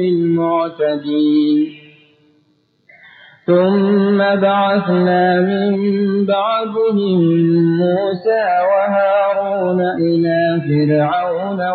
المعتدين ثم بعثنا من بعدهم موسى وهارون إلى فرعون